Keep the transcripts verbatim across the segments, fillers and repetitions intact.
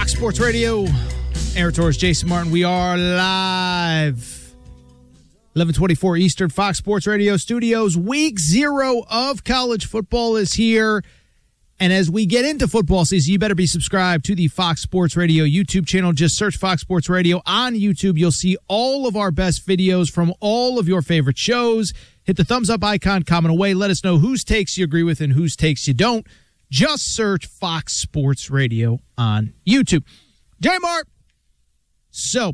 Fox Sports Radio. Aaron Torres, Jason Martin. We are live. eleven twenty-four Eastern, Fox Sports Radio studios. Week zero of college football is here. And as we get into football season, you better be subscribed to the Fox Sports Radio YouTube channel. Just search Fox Sports Radio on YouTube. You'll see all of our best videos from all of your favorite shows. Hit the thumbs up icon, comment away. Let us know whose takes you agree with and whose takes you don't. Just search Fox Sports Radio on YouTube. J Mart. So,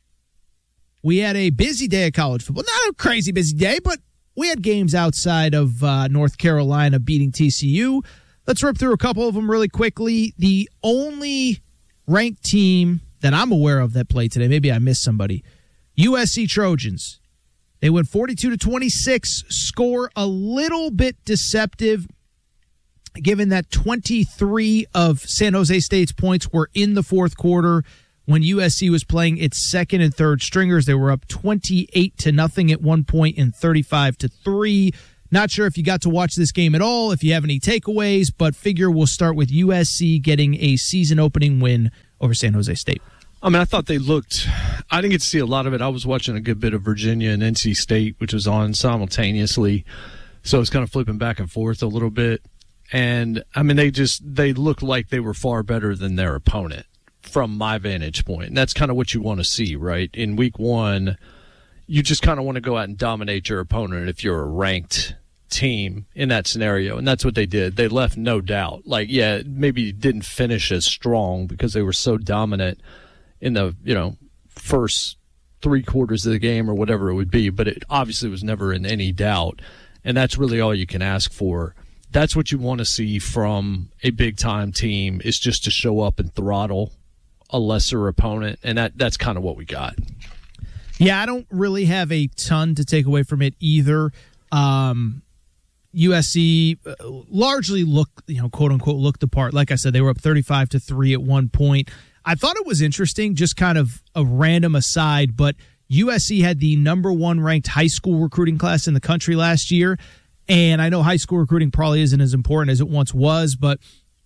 we had a busy day of college football. Not a crazy busy day, but we had games outside of uh, North Carolina beating T C U. Let's rip through a couple of them really quickly. The only ranked team that I'm aware of that played today, maybe I missed somebody, U S C Trojans. They went forty-two to twenty-six, score a little bit deceptive, given that twenty-three of San Jose State's points were in the fourth quarter when U S C was playing its second and third stringers. They were up twenty-eight to nothing at one point and thirty-five to three. Not sure if you got to watch this game at all, if you have any takeaways, but figure we'll start with U S C getting a season-opening win over San Jose State. I mean, I thought they looked – I didn't get to see a lot of it. I was watching a good bit of Virginia and N C State, which was on simultaneously, so I was kind of flipping back and forth a little bit. And, I mean, they just – they looked like they were far better than their opponent from my vantage point. And that's kind of what you want to see, right? In week one, you just kind of want to go out and dominate your opponent if you're a ranked team in that scenario. And that's what they did. They left no doubt. Like, yeah, maybe didn't finish as strong because they were so dominant in the, you know, first three quarters of the game or whatever it would be. But it obviously was never in any doubt. And that's really all you can ask for. That's what you want to see from a big-time team, is just to show up and throttle a lesser opponent, and that that's kind of what we got. Yeah, I don't really have a ton to take away from it either. Um, U S C largely looked, you know, quote-unquote, looked the part. Like I said, they were up thirty-five to three at one point. I thought it was interesting, just kind of a random aside, but U S C had the number one ranked high school recruiting class in the country last year, and I know high school recruiting probably isn't as important as it once was, but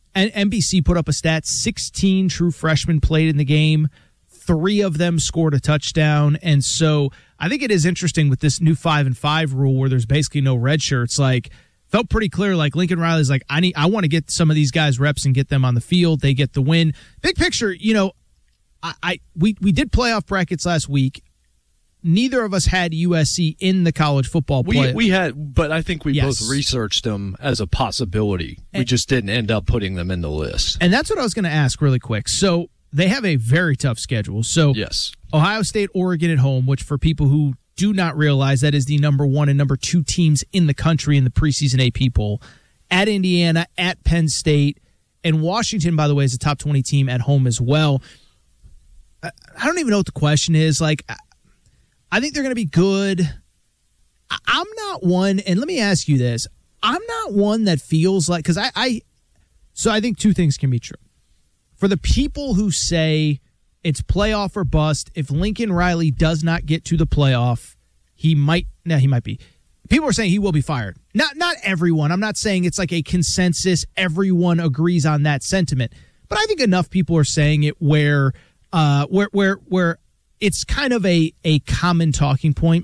N B C put up a stat, sixteen true freshmen played in the game. Three of them scored a touchdown. And so I think it is interesting with this new five and five rule where there's basically no red shirts. Like, felt pretty clear, like Lincoln Riley's like, I need, I want to get some of these guys reps and get them on the field. They get the win. Big picture, you know, I, I we, we did playoff brackets last week. Neither of us had U S C in the college football play. We, we had, but I think we yes. both researched them as a possibility. We and, just didn't end up putting them in the list. And that's what I was going to ask really quick. So they have a very tough schedule. So yes. Ohio State, Oregon at home, which for people who do not realize, that is the number one and number two teams in the country in the preseason A P poll. At Indiana, at Penn State, and Washington, by the way, is a top twenty team at home as well. I, I don't even know what the question is. Like, I think they're going to be good. I'm not one, and let me ask you this. I'm not one that feels like, because I, I, so I think two things can be true. For the people who say it's playoff or bust, if Lincoln Riley does not get to the playoff, he might, no, he might be. People are saying he will be fired. Not, not everyone. I'm not saying it's like a consensus. Everyone agrees on that sentiment. But I think enough people are saying it where, uh, where, where, where, it's kind of a, a common talking point.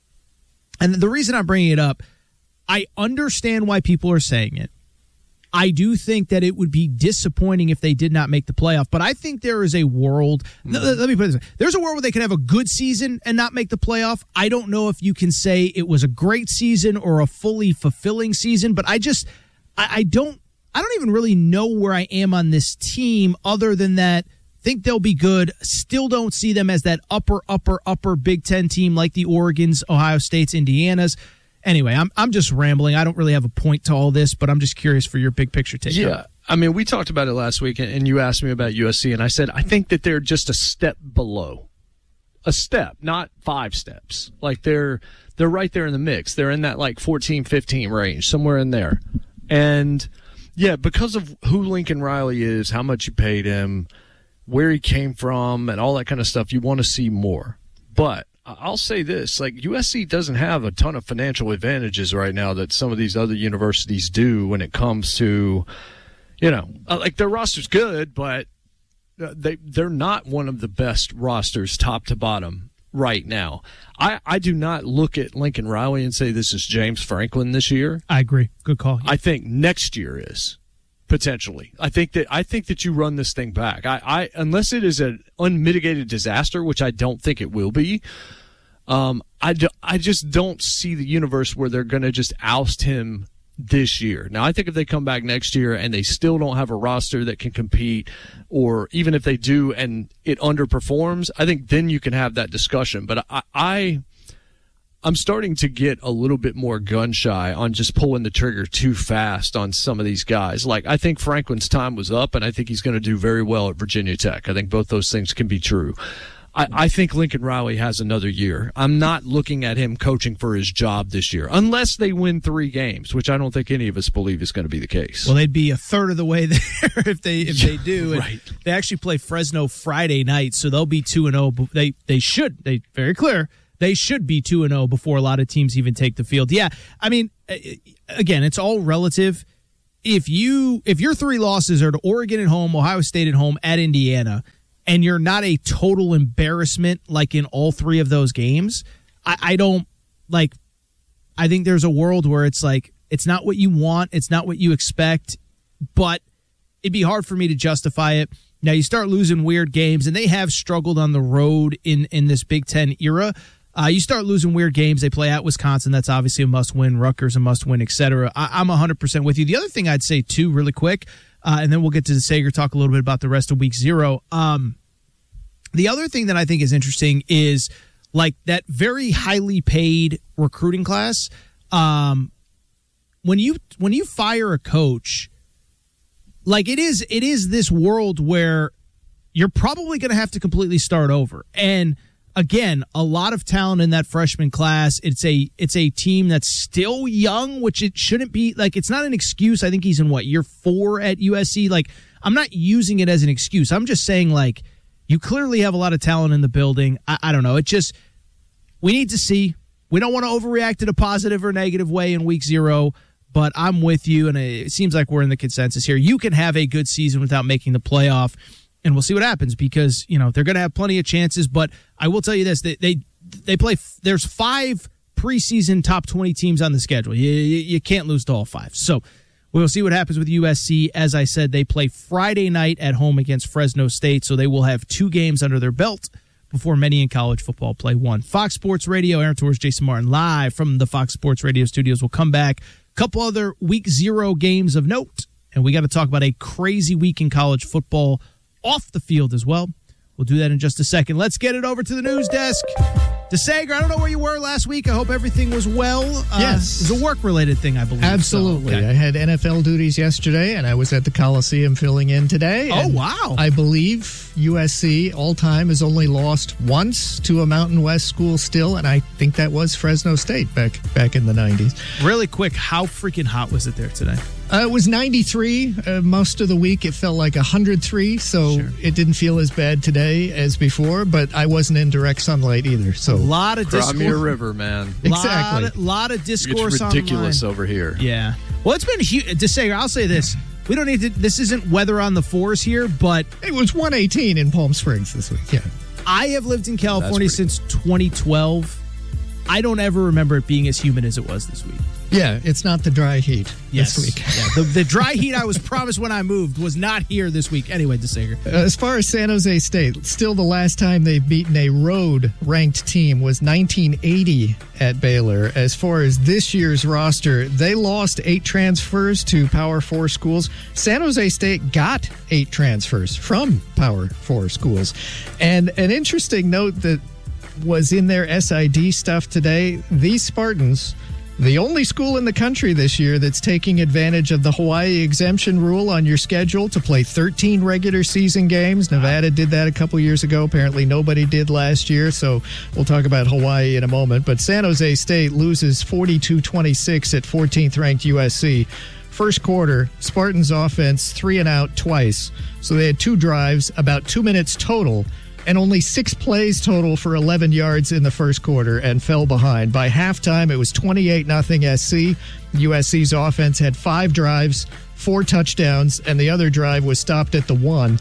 And the reason I'm bringing it up, I understand why people are saying it. I do think that it would be disappointing if they did not make the playoff, but I think there is a world, mm-hmm. let, let me put it this way, there's a world where they can have a good season and not make the playoff. I don't know if you can say it was a great season or a fully fulfilling season, but I just, I, I don't, I don't even really know where I am on this team other than that. Think they'll be good. Still don't see them as that upper, upper, upper Big Ten team like the Oregons, Ohio States, Indianas. Anyway, I'm I'm just rambling. I don't really have a point to all this, but I'm just curious for your big picture take. Yeah, I mean, we talked about it last week, and you asked me about U S C, and I said I think that they're just a step below, a step, not five steps. Like they're they're right there in the mix. They're in that like fourteen, fifteen range, somewhere in there. And yeah, because of who Lincoln Riley is, how much you paid him, where he came from, and all that kind of stuff, you want to see more. But I'll say this, like U S C doesn't have a ton of financial advantages right now that some of these other universities do when it comes to, you know, like their roster's good, but they they're not one of the best rosters top to bottom right now. I, I do not look at Lincoln Riley and say this is James Franklin this year. I agree. Good call. I think next year is potentially. I think that I think that you run this thing back. I, I unless it is an unmitigated disaster, which I don't think it will be. Um, I, do, I just don't see the universe where they're going to just oust him this year. Now, I think if they come back next year and they still don't have a roster that can compete, or even if they do and it underperforms, I think then you can have that discussion. But I, I I'm starting to get a little bit more gun shy on just pulling the trigger too fast on some of these guys. Like, I think Franklin's time was up, and I think he's going to do very well at Virginia Tech. I think both those things can be true. I, I think Lincoln Riley has another year. I'm not looking at him coaching for his job this year, unless they win three games, which I don't think any of us believe is going to be the case. Well, they'd be a third of the way there if they if they do. Right. They actually play Fresno Friday night, so they'll be two and zero. They they should. They very clear. They should be two and zero before a lot of teams even take the field. Yeah, I mean, again, it's all relative. If you if your three losses are to Oregon at home, Ohio State at home, at Indiana, and you're not a total embarrassment like in all three of those games, I, I don't like. I think there's a world where it's like it's not what you want, it's not what you expect, but it'd be hard for me to justify it. Now you start losing weird games, and they have struggled on the road in in this Big Ten era. Uh, you start losing weird games. They play at Wisconsin. That's obviously a must-win. Rutgers a must-win, et cetera. I, I'm one hundred percent with you. The other thing I'd say, too, really quick, uh, and then we'll get to Sager, talk a little bit about the rest of week zero. Um, the other thing that I think is interesting is, like, that very highly paid recruiting class. Um, when you when you fire a coach, like, it is it is this world where you're probably going to have to completely start over. And again, a lot of talent in that freshman class. It's a it's a team that's still young, which it shouldn't be. Like, it's not an excuse. I think he's in, what, year four at U S C? Like, I'm not using it as an excuse. I'm just saying, like, you clearly have a lot of talent in the building. I, I don't know. It just, we need to see. We don't want to overreact in a positive or negative way in week zero, but I'm with you, and it seems like we're in the consensus here. You can have a good season without making the playoff, and we'll see what happens because, you know, they're going to have plenty of chances. But I will tell you this, they they, they play, there's five preseason top twenty teams on the schedule. You, you, you can't lose to all five. So we'll see what happens with U S C. As I said, they play Friday night at home against Fresno State, so they will have two games under their belt before many in college football play one. Fox Sports Radio, Aaron Torres, Jason Martin, live from the Fox Sports Radio studios. We'll come back. A couple other week zero games of note, and we got to talk about a crazy week in college football off the field as well. We'll do that in just a second. Let's get it over to the news desk. DeSager, I don't know where you were last week. I hope everything was well. Uh, yes. It was a work-related thing, I believe. Absolutely. So, okay. I had N F L duties yesterday, and I was at the Coliseum filling in today. Oh, wow. I believe U S C all-time has only lost once to a Mountain West school still, and I think that was Fresno State back back in the nineties. Really quick, how freaking hot was it there today? Uh, it was ninety-three uh, most of the week. It felt like one hundred three, so sure. It didn't feel as bad today as before, but I wasn't in direct sunlight either. So a lot of discourse. Crimea River, man. Exactly. A lot, lot of discourse It's ridiculous online. over here. Yeah. Well, it's been huge. DeSager, I'll say this. We don't need to, this isn't weather on the fours here, but it was one eighteen in Palm Springs this week, yeah. I have lived in California since twenty twelve. I don't ever remember it being as humid as it was this week. Yeah, it's not the dry heat yes. this week. Yeah, the, the dry heat I was promised when I moved was not here this week. Anyway, DeSager. Uh, as far as San Jose State, still the last time they've beaten a road-ranked team was nineteen eighty at Baylor. As far as this year's roster, they lost eight transfers to Power Four schools. San Jose State got eight transfers from Power Four schools. And an interesting note that was in their S I D stuff today, these Spartans, the only school in the country this year that's taking advantage of the Hawaii exemption rule on your schedule to play thirteen regular season games. Nevada did that a couple years ago. Apparently nobody did last year, so we'll talk about Hawaii in a moment. But San Jose State loses forty-two twenty-six at fourteenth ranked U S C. First quarter, Spartans offense three and out twice. So they had two drives, about two minutes total, and only six plays total for eleven yards in the first quarter and fell behind. By halftime, it was twenty-eight nothing S C. U S C's offense had five drives, four touchdowns, and the other drive was stopped at the one.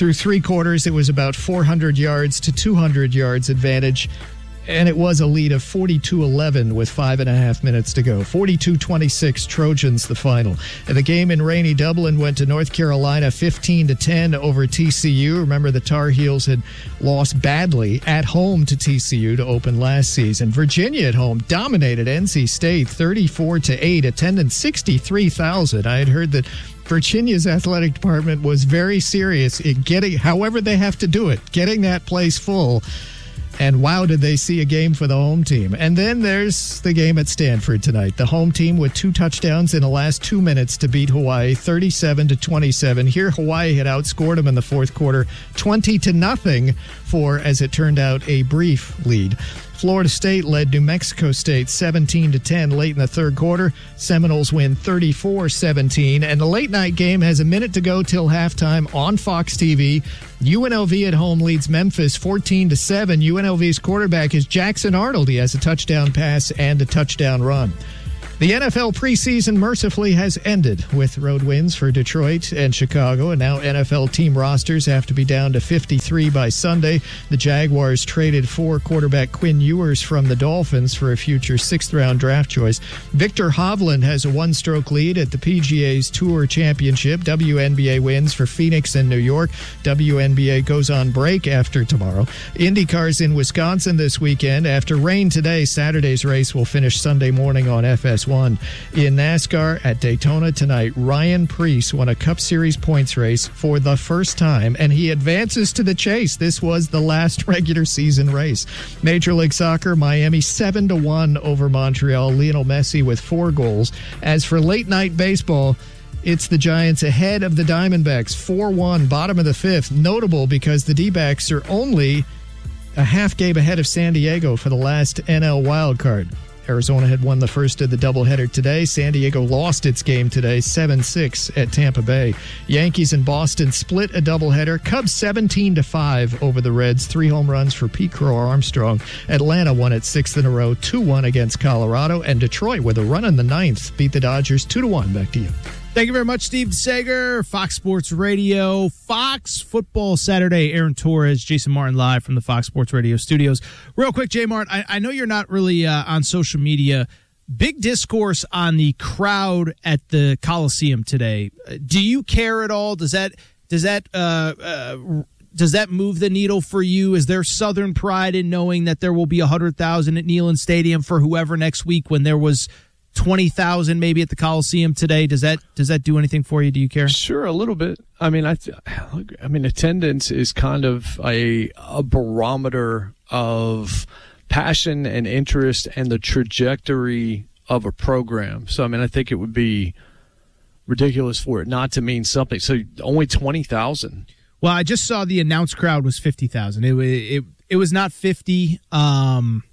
Through three quarters, it was about four hundred yards to two hundred yards advantage. And it was a lead of forty-two eleven with five and a half minutes to go. forty-two twenty-six Trojans the final. And the game in rainy Dublin went to North Carolina fifteen to ten over T C U. Remember, the Tar Heels had lost badly at home to T C U to open last season. Virginia at home dominated N C State thirty-four to eight, attendance sixty-three thousand. I had heard that Virginia's athletic department was very serious in getting, however they have to do it, getting that place full. And wow, did they see a game for the home team. And then there's the game at Stanford tonight. The home team with two touchdowns in the last two minutes to beat Hawaii, thirty-seven to twenty-seven. Here, Hawaii had outscored them in the fourth quarter, twenty to nothing for, as it turned out, a brief lead. Florida State led New Mexico State seventeen to ten late in the third quarter. Seminoles win thirty-four seventeen. And the late night game has a minute to go till halftime on Fox T V. U N L V at home leads Memphis fourteen to seven. U N L V's quarterback is Jackson Arnold. He has a touchdown pass and a touchdown run. The N F L preseason mercifully has ended with road wins for Detroit and Chicago, and now N F L team rosters have to be down to fifty-three by Sunday. The Jaguars traded for quarterback Quinn Ewers from the Dolphins for a future sixth-round draft choice. Victor Hovland has a one-stroke lead at the P G A's Tour Championship. W N B A wins for Phoenix and New York. W N B A goes on break after tomorrow. IndyCar's in Wisconsin this weekend. After rain today, Saturday's race will finish Sunday morning on F S one. In NASCAR at Daytona tonight, Ryan Preece won a Cup Series points race for the first time, and he advances to the chase. This was the last regular season race. Major League Soccer, Miami seven to one over Montreal. Lionel Messi with four goals. As for late night baseball, it's the Giants ahead of the Diamondbacks, four one, bottom of the fifth. Notable because the D-backs are only a half game ahead of San Diego for the last N L wildcard. Arizona had won the first of the doubleheader today. San Diego lost its game today, seven six at Tampa Bay. Yankees and Boston split a doubleheader. Cubs seventeen to five over the Reds. Three home runs for Pete Crow Armstrong. Atlanta won its sixth in a row, two one against Colorado. And Detroit, with a run in the ninth, beat the Dodgers two to one. Back to you. Thank you very much, Steve DeSager, Fox Sports Radio, Fox Football Saturday. Aaron Torres, Jason Martin live from the Fox Sports Radio studios. Real quick, J. Martin, I, I know you're not really uh, on social media. Big discourse on the crowd at the Coliseum today. Do you care at all? Does that does that uh, uh, does that move the needle for you? Is there Southern pride in knowing that there will be one hundred thousand at Neyland Stadium for whoever next week when there was twenty thousand maybe at the Coliseum today? Does that does that do anything for you? Do you care? Sure, a little bit. I mean, I th- I mean, attendance is kind of a a barometer of passion and interest and the trajectory of a program. So, I mean, I think it would be ridiculous for it not to mean something. So, only twenty thousand. Well, I just saw the announced crowd was fifty thousand. It it it was not fifty. Um,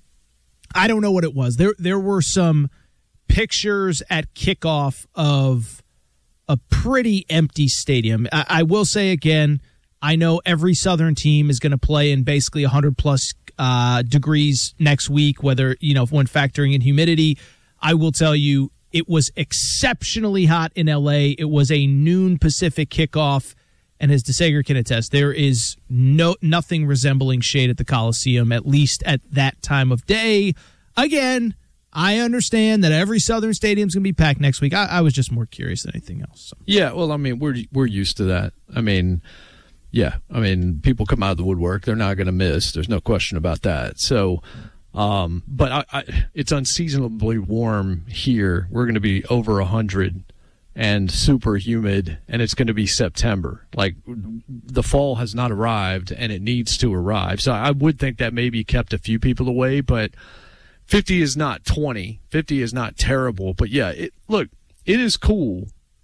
I don't know what it was. There there were some pictures at kickoff of a pretty empty stadium. I, I will say again, I know every Southern team is going to play in basically one hundred plus uh, degrees next week, whether, you know, when factoring in humidity. I will tell you, it was exceptionally hot in L A. It was a noon Pacific kickoff, and as DeSager can attest, there is no nothing resembling shade at the Coliseum, at least at that time of day. Again, I understand that every Southern stadium's going to be packed next week. I, I was just more curious than anything else. So. Yeah, well, I mean, we're we're used to that. I mean, yeah, I mean, people come out of the woodwork. They're not going to miss. There's no question about that. So, um, but I, I, it's unseasonably warm here. We're going to be over one hundred and super humid, and it's going to be September. Like, the fall has not arrived, and it needs to arrive. So I would think that maybe kept a few people away, but fifty is not twenty. fifty is not terrible. But, yeah, it, look, it is cool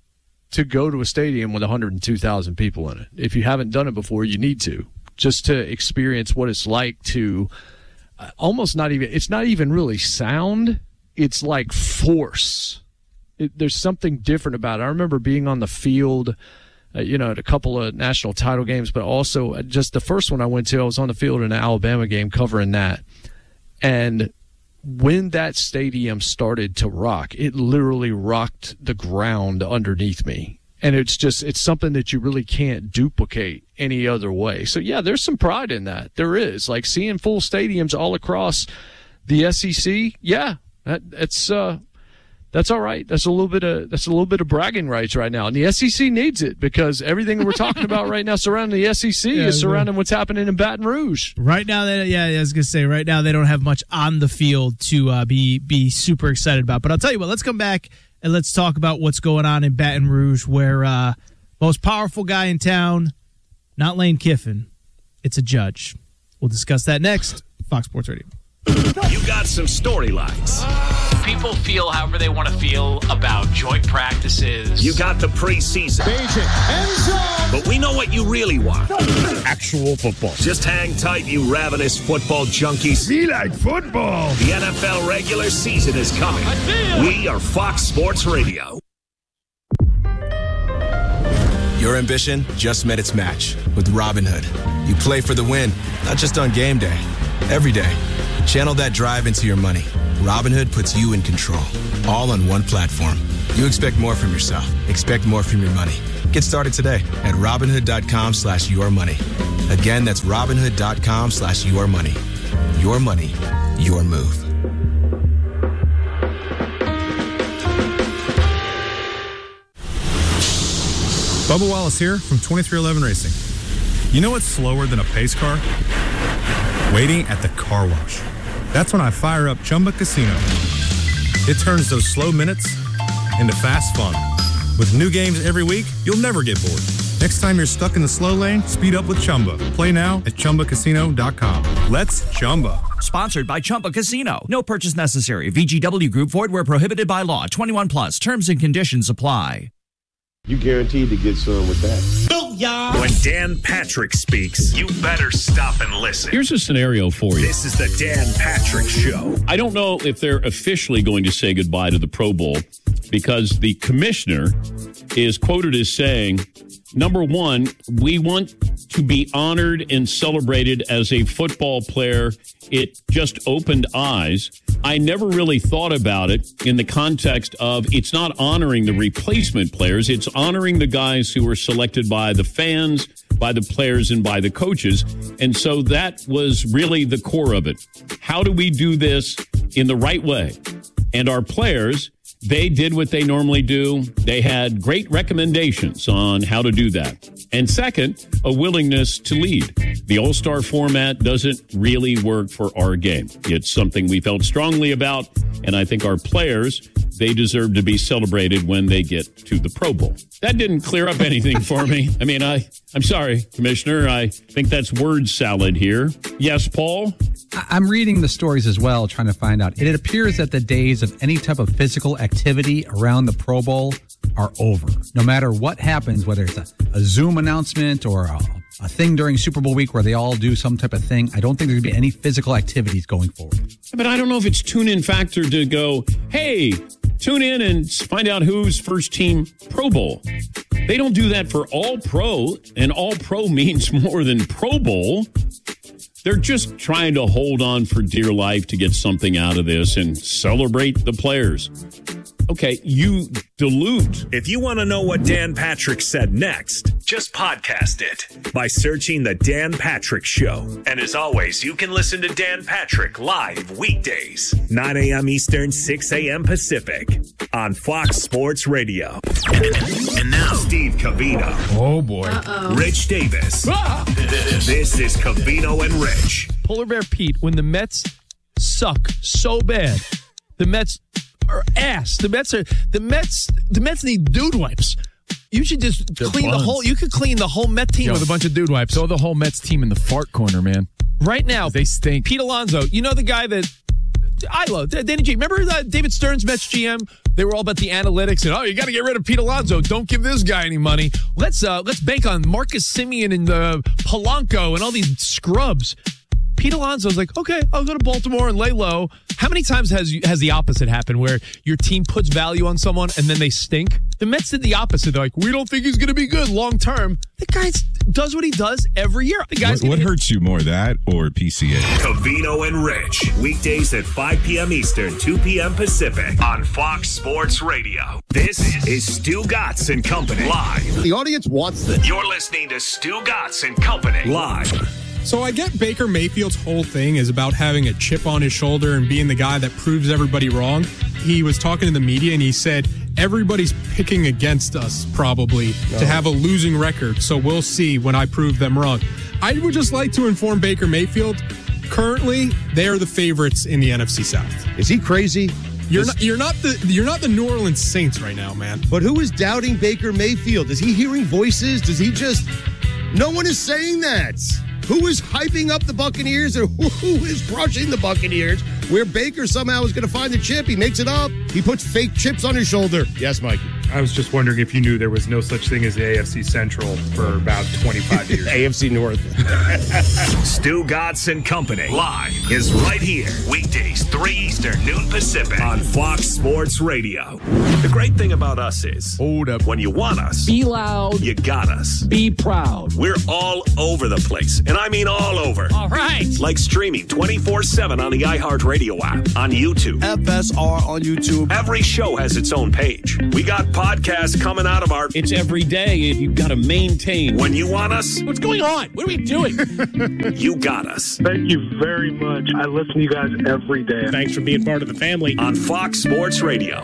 to go to a stadium with one hundred two thousand people in it. If you haven't done it before, you need to, just to experience what it's like to uh, almost not even – it's not even really sound. It's like force. It, there's something different about it. I remember being on the field – Uh, you know, at a couple of national title games, but also just the first one I went to, I was on the field in an Alabama game covering that. And when that stadium started to rock, it literally rocked the ground underneath me. And it's just, it's something that you really can't duplicate any other way. So, yeah, there's some pride in that. There is. Like, seeing full stadiums all across the S E C, yeah, that, that's uh, that's all right. That's a little bit of that's a little bit of bragging rights right now. And the S E C needs it because everything we're talking about right now surrounding the S E C yeah, is surrounding what's happening in Baton Rouge. Right now, they, yeah, I was going to say, right now they don't have much on the field to uh, be be super excited about. But I'll tell you what, let's come back and let's talk about what's going on in Baton Rouge, where uh, most powerful guy in town, not Lane Kiffin, it's a judge. We'll discuss that next. Fox Sports Radio. You got some storylines. People feel however they want to feel about joint practices. You got the preseason. But we know what you really want. Actual football. Just hang tight, you ravenous football junkies. We like football. The N F L regular season is coming. We are Fox Sports Radio. Your ambition just met its match with Robinhood. You play for the win, not just on game day, every day. Channel that drive into your money. Robinhood puts you in control, all on one platform. You expect more from yourself. Expect more from your money. Get started today at Robinhood.com slash your money. Again, that's Robinhood.com slash your money. Your money, your move. Bubba Wallace here from twenty-three eleven Racing. You know what's slower than a pace car? Waiting at the car wash. That's when I fire up Chumba Casino. It turns those slow minutes into fast fun. With new games every week, you'll never get bored. Next time you're stuck in the slow lane, speed up with Chumba. Play now at Chumba Casino dot com. Let's Chumba. Sponsored by Chumba Casino. No purchase necessary. V G W Group. Void where prohibited by law. twenty-one plus. Terms and conditions apply. You guaranteed to get some with that. Booyah! When Dan Patrick speaks, you better stop and listen. Here's a scenario for you. This is the Dan Patrick Show. I don't know if they're officially going to say goodbye to the Pro Bowl because the commissioner is quoted as saying, number one, we want to be honored and celebrated as a football player. It just opened eyes. I never really thought about it in the context of it's not honoring the replacement players. It's honoring the guys who were selected by the fans, by the players, and by the coaches. And so that was really the core of it. How do we do this in the right way? And our players, they did what they normally do. They had great recommendations on how to do that. And second, a willingness to lead. The All-Star format doesn't really work for our game. It's something we felt strongly about, and I think our players, they deserve to be celebrated when they get to the Pro Bowl. That didn't clear up anything for me. I mean, I, I'm sorry, Commissioner. I think that's word salad here. Yes, Paul? I'm reading the stories as well, trying to find out. It appears that the days of any type of physical activity around the Pro Bowl are over. No matter what happens, whether it's a, a Zoom announcement or a, a thing during Super Bowl week where they all do some type of thing, I don't think there's going to be any physical activities going forward. But I don't know if it's tune-in factor to go, hey, tune in and find out who's first team Pro Bowl. They don't do that for all pro, and all pro means more than Pro Bowl. They're just trying to hold on for dear life to get something out of this and celebrate the players. Okay, you dilute. If you want to know what Dan Patrick said next, just podcast it by searching The Dan Patrick Show. And as always, you can listen to Dan Patrick live weekdays, nine a.m. Eastern, six a.m. Pacific on Fox Sports Radio. And now, Steve Covino. Oh, boy. Uh-oh. Rich Davis. Ah! This is Covino and Rich. Polar Bear Pete, when the Mets suck so bad, the Mets are ass. The Mets are the Mets. The Mets need dude wipes. You should just They're clean buns. the whole. You could clean the whole Met team Yo, with a bunch of dude wipes. Throw the whole Mets team in the fart corner, man. Right now, they stink. Pete Alonso, you know the guy that I love, Danny G. Remember that David Stearns, Mets G M? They were all about the analytics and oh, you got to get rid of Pete Alonso. Don't give this guy any money. Let's uh, let's bank on Marcus Simeon and uh, Polanco and all these scrubs. Pete Alonso's like, okay, I'll go to Baltimore and lay low. How many times has has the opposite happened where your team puts value on someone and then they stink? The Mets did the opposite. They're like, we don't think he's going to be good long term. The guy does what he does every year. The guy's what what hurts you more, that or P C A? Covino and Rich, weekdays at five p.m. Eastern, two p.m. Pacific on Fox Sports Radio. This is Stu Gatz and Company live. The audience wants this. You're listening to Stu Gatz and Company live. So I get Baker Mayfield's whole thing is about having a chip on his shoulder and being the guy that proves everybody wrong. He was talking to the media and he said, everybody's picking against us probably no. to have a losing record. So we'll see when I prove them wrong. I would just like to inform Baker Mayfield, currently they are the favorites in the N F C South. Is he crazy? You're is, not you're not the you're not the New Orleans Saints right now, man. But who is doubting Baker Mayfield? Is he hearing voices? Does he just no one is saying that. Who is hyping up the Buccaneers or who is crushing the Buccaneers where Baker somehow is going to find the chip? He makes it up. He puts fake chips on his shoulder. Yes, Mikey. I was just wondering if you knew there was no such thing as the A F C Central for about twenty-five years. A F C North. Stu Gatz and Company live is right here. Weekdays, three Eastern, noon Pacific on Fox Sports Radio. The great thing about us is, hold up, when you want us, be loud, you got us. Be proud. We're all over the place, and I mean all over. All right. Like streaming twenty-four seven on the iHeartRadio app, on YouTube. F S R on YouTube. Every show has its own page. We got podcasts coming out of our... It's every day, and you've got to maintain. When you want us... What's going on? What are we doing? You got us. Thank you very much. I listen to you guys every day. Thanks for being part of the family. On Fox Sports Radio.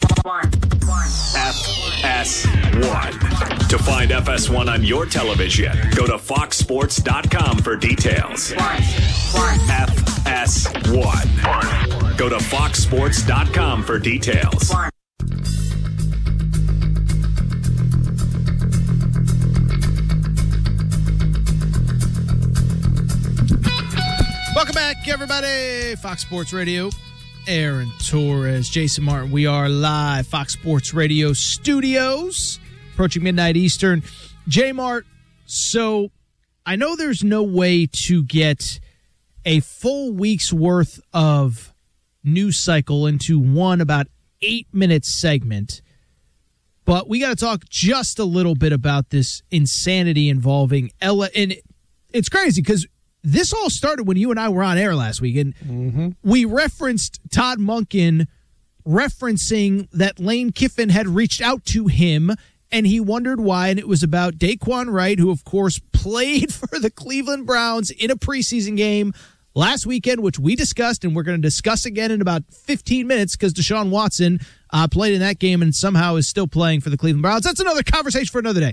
F S one. To find F S one on your television, go to fox sports dot com for details. F S one. Go to fox sports dot com for details. Welcome back, everybody. Fox Sports Radio. Aaron Torres, Jason Martin. We are live, Fox Sports Radio studios, approaching midnight Eastern. J-Mart, so I know there's no way to get a full week's worth of news cycle into one about eight-minute segment, but we got to talk just a little bit about this insanity involving Ella. And it's crazy because this all started when you and I were on air last week, and mm-hmm. we referenced Todd Monken referencing that Lane Kiffin had reached out to him, and he wondered why, and it was about Daquan Wright, who, of course, played for the Cleveland Browns in a preseason game last weekend, which we discussed, and we're going to discuss again in about fifteen minutes because Deshaun Watson uh, played in that game and somehow is still playing for the Cleveland Browns. That's another conversation for another day.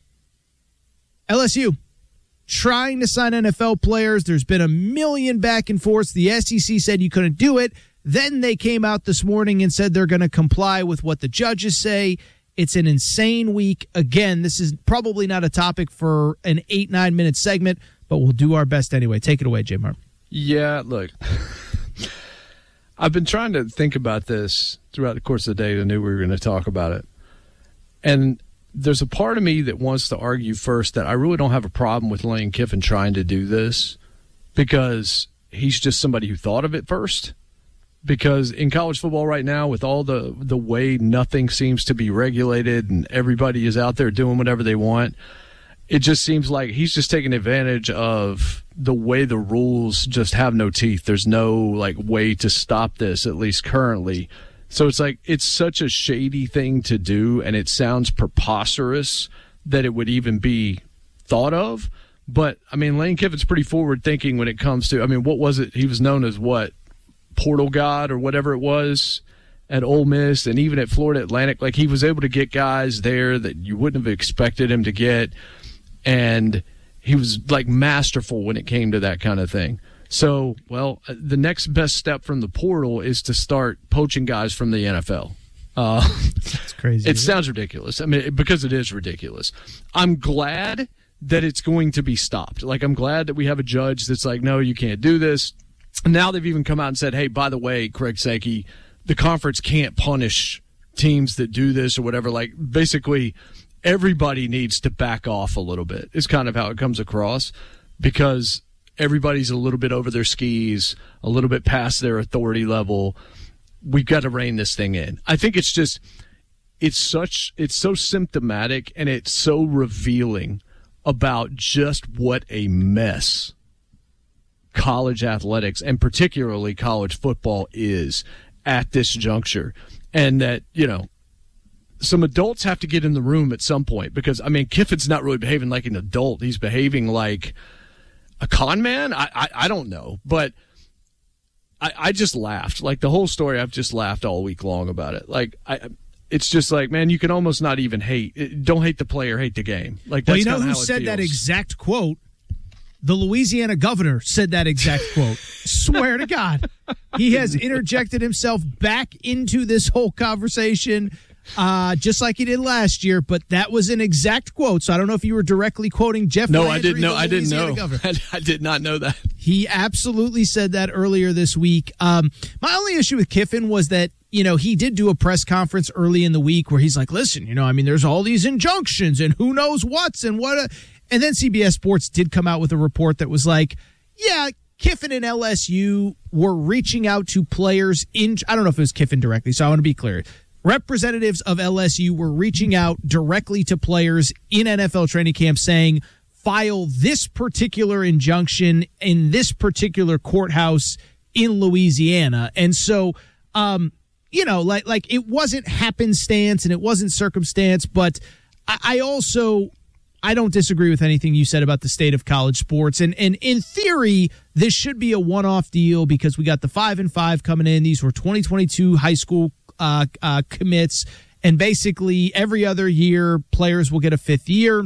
L S U. Trying to sign N F L players. There's been a million back and forths. The S E C said you couldn't do it. Then they came out this morning and said they're going to comply with what the judges say. It's an insane week. Again, this is probably not a topic for an eight, nine minute segment, but we'll do our best anyway. Take it away, Jim Martin. Yeah, look, I've been trying to think about this throughout the course of the day. I knew we were going to talk about it. And there's a part of me that wants to argue first that I really don't have a problem with Lane Kiffin trying to do this because he's just somebody who thought of it first. Because in college football right now, with all the, the way nothing seems to be regulated and everybody is out there doing whatever they want, it just seems like he's just taking advantage of the way the rules just have no teeth. There's no like way to stop this, at least currently. So it's like it's such a shady thing to do, and it sounds preposterous that it would even be thought of. But, I mean, Lane Kiffin's pretty forward-thinking when it comes to – I mean, what was it? He was known as what? Portal God or whatever it was at Ole Miss and even at Florida Atlantic. Like, he was able to get guys there that you wouldn't have expected him to get, and he was, like, masterful when it came to that kind of thing. So, well, the next best step from the portal is to start poaching guys from the N F L. Uh, That's crazy. It sounds ridiculous. I mean, because it is ridiculous. I'm glad that it's going to be stopped. Like, I'm glad that we have a judge that's like, no, you can't do this. Now they've even come out and said, hey, by the way, Craig Sankey, the conference can't punish teams that do this or whatever. Like, basically, everybody needs to back off a little bit is kind of how it comes across because everybody's a little bit over their skis, a little bit past their authority level. We've got to rein this thing in. I think it's just, it's such, it's so symptomatic and it's so revealing about just what a mess college athletics and particularly college football is at this juncture. And that, you know, some adults have to get in the room at some point because, I mean, Kiffin's not really behaving like an adult. He's behaving like a con man. I, I, I don't know, but I, I just laughed. Like the whole story, I've just laughed all week long about it. Like I, it's just like, man, you can almost not even hate. Don't hate the player, hate the game. Like, that's well, you know who how said it that feels. exact quote? The Louisiana governor said that exact quote. Swear to God. He has interjected himself back into this whole conversation, uh, just like he did last year, but that was an exact quote. So I don't know if you were directly quoting Jeff No, Landry, I didn't know. the I didn't Louisiana know. governor. I, I did not know that. He absolutely said that earlier this week. Um, my only issue with Kiffin was that, you know, he did do a press conference early in the week where he's like, listen, you know, I mean, there's all these injunctions and who knows what's and what. A, and then C B S Sports did come out with a report that was like, yeah, Kiffin and L S U were reaching out to players in, I don't know if it was Kiffin directly, so I want to be clear. Representatives of L S U were reaching out directly to players in N F L training camp saying, file this particular injunction in this particular courthouse in Louisiana. And so, um, you know, like, like it wasn't happenstance and it wasn't circumstance, but I, I also, I don't disagree with anything you said about the state of college sports. And, and in theory, this should be a one-off deal because we got the five and five coming in. These were twenty twenty-two high school uh, uh, commits. And basically every other year, players will get a fifth year.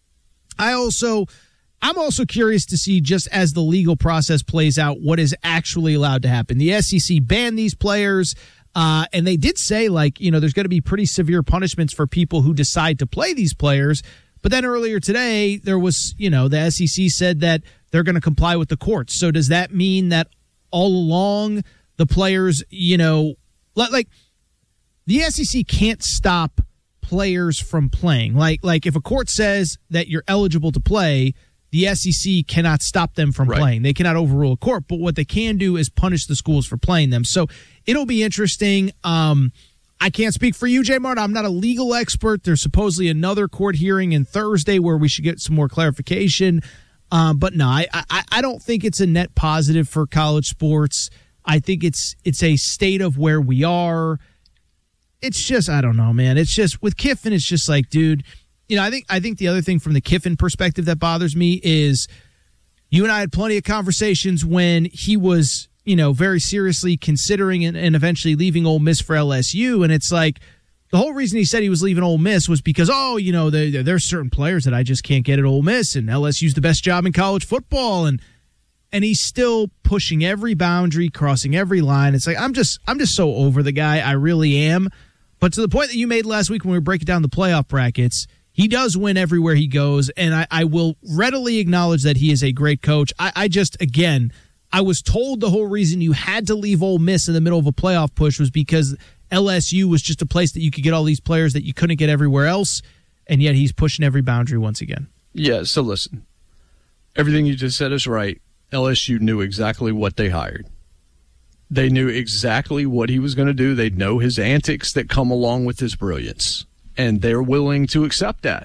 I also, I'm also curious to see, just as the legal process plays out, what is actually allowed to happen. The S E C banned these players, uh, and they did say, like, you know, there's going to be pretty severe punishments for people who decide to play these players. But then earlier today, there was, you know, the S E C said that they're going to comply with the courts. So does that mean that all along the players, you know, like the S E C can't stop players from playing? Like, like if a court says that you're eligible to play, the S E C cannot stop them from Right. playing. They cannot overrule a court, but what they can do is punish the schools for playing them. So it'll be interesting. Um, I can't speak for you, Jay Martin. I'm not a legal expert. There's supposedly another court hearing in Thursday where we should get some more clarification. Um, but no, I, I, I don't think it's a net positive for college sports. I think it's it's a state of where we are. It's just, I don't know, man. It's just, with Kiffin, it's just like, dude, you know, I think I think the other thing from the Kiffin perspective that bothers me is you and I had plenty of conversations when he was, you know, very seriously considering and, and eventually leaving Ole Miss for L S U. And it's like, the whole reason he said he was leaving Ole Miss was because, oh, you know, there, there's certain players that I just can't get at Ole Miss, and L S U's the best job in college football. And and he's still pushing every boundary, crossing every line. It's like, I'm just, I'm just so over the guy. I really am. But to the point that you made last week when we were breaking down the playoff brackets, he does win everywhere he goes, and I, I will readily acknowledge that he is a great coach. I, I just, again, I was told the whole reason you had to leave Ole Miss in the middle of a playoff push was because L S U was just a place that you could get all these players that you couldn't get everywhere else, and yet he's pushing every boundary once again. Yeah, so listen, everything you just said is right. L S U knew exactly what they hired. They knew exactly what he was going to do. They know his antics that come along with his brilliance, and they're willing to accept that.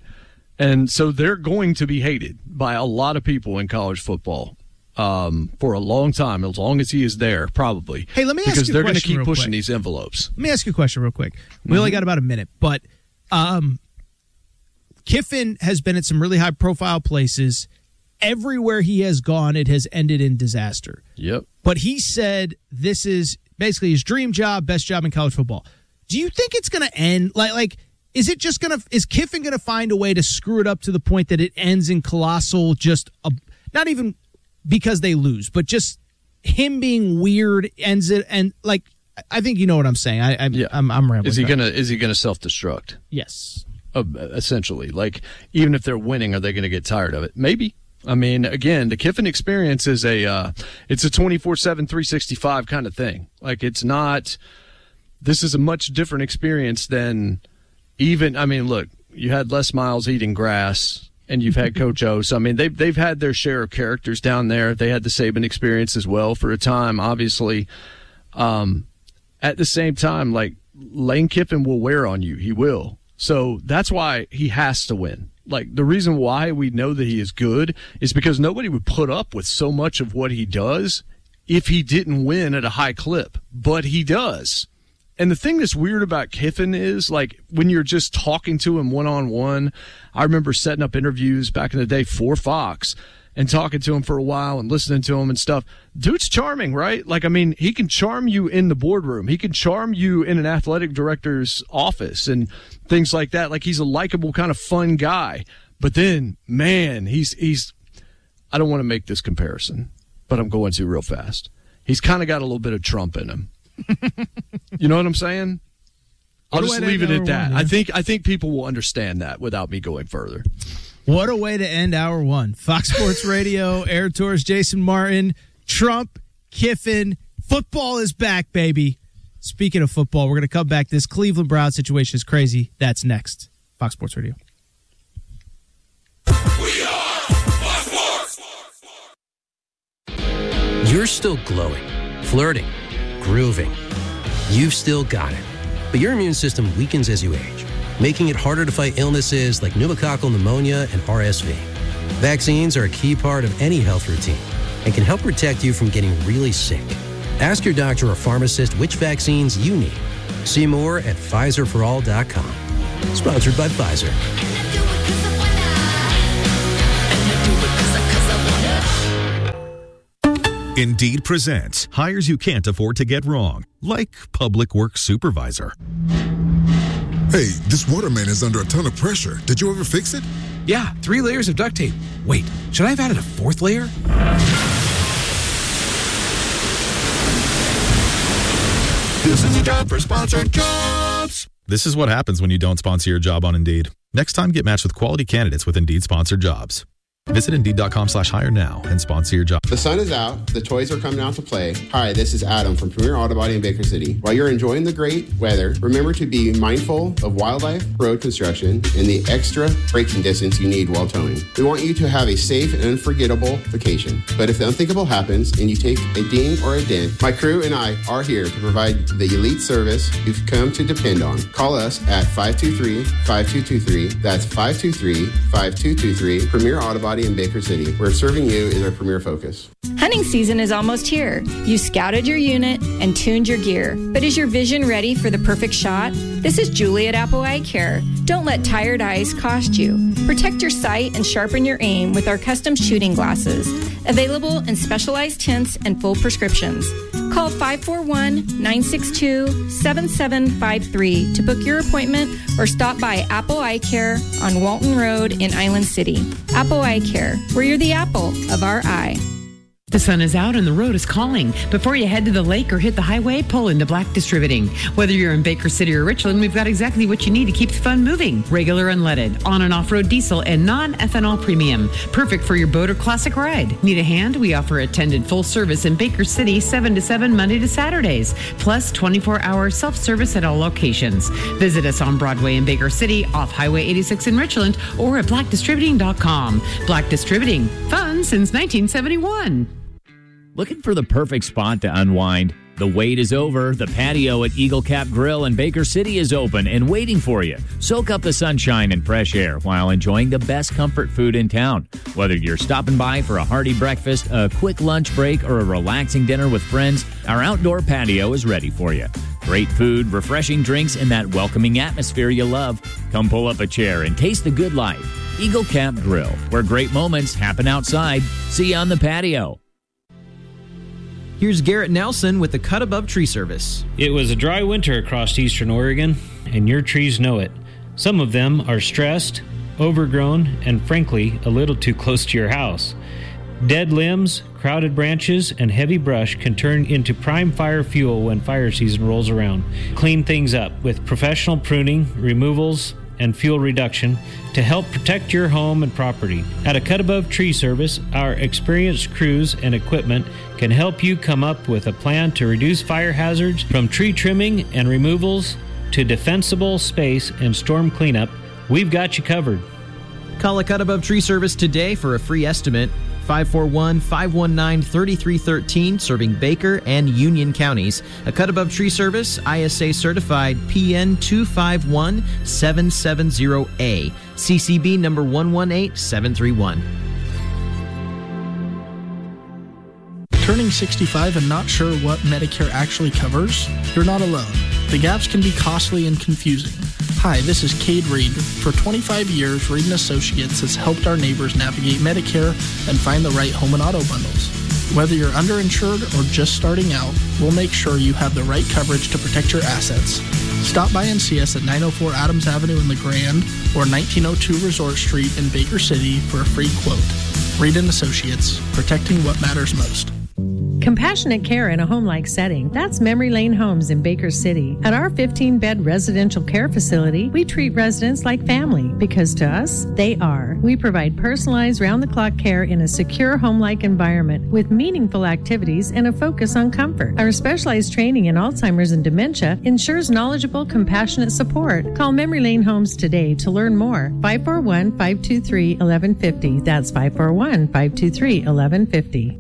And so they're going to be hated by a lot of people in college football um, for a long time, as long as he is there, probably. Hey, let me ask because you a they're going to question keep real pushing quick. these envelopes. Let me ask you a question real quick. We only got about a minute, but um, Kiffin has been at some really high-profile places. Everywhere he has gone, it has ended in disaster. Yep. But he said this is basically his dream job, best job in college football. Do you think it's going to end? Like, like, is it just going to, is Kiffin going to find a way to screw it up to the point that it ends in colossal, just, a, not even because they lose, but just him being weird ends it? And, like, I think you know what I'm saying. I, I, Yeah. I'm, I'm rambling. Is he back. gonna Is he gonna self destruct? Yes. Uh, essentially, like, even if they're winning, are they going to get tired of it? Maybe. I mean, again, the Kiffin experience is a uh, it's a twenty-four seven, three sixty-five kind of thing. Like, it's not. This is a much different experience than even. I mean, look, you had Les Miles eating grass and you've had Coach O. So, I mean, they've, they've had their share of characters down there. They had the Saban experience as well for a time, obviously. Um, at the same time, like, Lane Kiffin will wear on you. He will. So that's why he has to win. Like, the reason why we know that he is good is because nobody would put up with so much of what he does if he didn't win at a high clip. But he does. And the thing that's weird about Kiffin is, like, when you're just talking to him one-on-one, I remember setting up interviews back in the day for Fox and talking to him for a while and listening to him and stuff. Dude's charming, right? Like, I mean, he can charm you in the boardroom. He can charm you in an athletic director's office and things like that. Like, he's a likable, kind of fun guy. But then, man, he's, he's, I don't want to make this comparison, but I'm going to real fast. He's kind of got a little bit of Trump in him. You know what I'm saying? I'll What a just way to leave it end at hour that. one, yeah. I think I think people will understand that without me going further. What a way to end hour one. Fox Sports Radio, Air Tours, Jason Martin, Trump, Kiffin. Football is back, baby. Speaking of football, we're going to come back. This Cleveland Browns situation is crazy. That's next. Fox Sports Radio. You're still glowing, flirting, grooving. You've still got it. But your immune system weakens as you age, making it harder to fight illnesses like pneumococcal pneumonia and R S V. Vaccines are a key part of any health routine and can help protect you from getting really sick. Ask your doctor or pharmacist which vaccines you need. See more at Pfizer for all dot com. Sponsored by Pfizer. Indeed presents hires you can't afford to get wrong, like Public Works Supervisor. Hey, this waterman is under a ton of pressure. Did you ever fix it? Yeah, three layers of duct tape. Wait, should I have added a fourth layer? This is a job for sponsored jobs. This is what happens when you don't sponsor your job on Indeed. Next time, get matched with quality candidates with Indeed sponsored jobs. Visit Indeed.com slash hire now and sponsor your job. The sun is out. The toys are coming out to play. Hi, this is Adam from Premier Auto Body in Baker City. While you're enjoying the great weather, remember to be mindful of wildlife, road construction, and the extra braking distance you need while towing. We want you to have a safe and unforgettable vacation. But if the unthinkable happens and you take a ding or a dent, my crew and I are here to provide the elite service you've come to depend on. Call us at five two three, five two two three. That's five two three, five two two three. Premier Auto Body in Baker City, where serving you is our premier focus. Hunting season is almost here. You scouted your unit and tuned your gear, but is your vision ready for the perfect shot? This is Julie at Apple Eye Care. Don't let tired eyes cost you. Protect your sight and sharpen your aim with our custom shooting glasses, available in specialized tints and full prescriptions. Call five four one, nine six two, seven seven five three to book your appointment or stop by Apple Eye Care on Walton Road in Island City. Apple Eye Care, where you're the apple of our eye. The sun is out and the road is calling. Before you head to the lake or hit the highway, pull into Black Distributing. Whether you're in Baker City or Richland, we've got exactly what you need to keep the fun moving. Regular unleaded, on and off-road diesel, and non-ethanol premium. Perfect for your boat or classic ride. Need a hand? We offer attended full service in Baker City, seven to seven, Monday to Saturdays. Plus twenty-four hour self-service at all locations. Visit us on Broadway in Baker City, off Highway eighty-six in Richland, or at black distributing dot com. Black Distributing. Fun since nineteen seventy-one. Looking for the perfect spot to unwind? The wait is over. The patio at Eagle Cap Grill in Baker City is open and waiting for you. Soak up the sunshine and fresh air while enjoying the best comfort food in town. Whether you're stopping by for a hearty breakfast, a quick lunch break, or a relaxing dinner with friends, our outdoor patio is ready for you. Great food, refreshing drinks, and that welcoming atmosphere you love. Come pull up a chair and taste the good life. Eagle Cap Grill, where great moments happen outside. See you on the patio. Here's Garrett Nelson with the Cut Above Tree Service. It was a dry winter across eastern Oregon, and your trees know it. Some of them are stressed, overgrown, and frankly, a little too close to your house. Dead limbs, crowded branches, and heavy brush can turn into prime fire fuel when fire season rolls around. Clean things up with professional pruning, removals, and fuel reduction to help protect your home and property. At a Cut Above Tree Service, our experienced crews and equipment can help you come up with a plan to reduce fire hazards from tree trimming and removals to defensible space and storm cleanup. We've got you covered. Call a Cut Above Tree Service today for a free estimate. five four one, five one nine, three three one three, serving Baker and Union counties. A Cut Above Tree Service, I S A certified, P N two five one seven seven zero A, C C B number one one eight seven three one. Turning sixty-five and not sure what Medicare actually covers? You're not alone. The gaps can be costly and confusing. Hi, this is Cade Reed. For twenty-five years, Reed and Associates has helped our neighbors navigate Medicare and find the right home and auto bundles. Whether you're underinsured or just starting out, we'll make sure you have the right coverage to protect your assets. Stop by and see us at nine oh four Adams Avenue in LeGrand or nineteen oh two Resort Street in Baker City for a free quote. Reed and Associates, protecting what matters most. Compassionate care in a home-like setting. That's Memory Lane Homes in Baker City. At our fifteen-bed residential care facility, we treat residents like family because to us, they are. We provide personalized round-the-clock care in a secure home-like environment with meaningful activities and a focus on comfort. Our specialized training in Alzheimer's and dementia ensures knowledgeable, compassionate support. Call Memory Lane Homes today to learn more. five four one, five two three, one one five zero. That's five four one, five two three, one one five zero.